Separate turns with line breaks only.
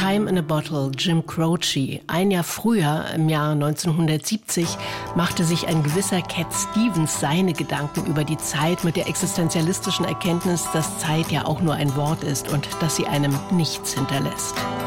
Time in a Bottle, Jim Croce. Ein Jahr früher, im Jahr 1970, machte sich ein gewisser Cat Stevens seine Gedanken über die Zeit mit der existenzialistischen Erkenntnis, dass Zeit ja auch nur ein Wort ist und dass sie einem nichts hinterlässt.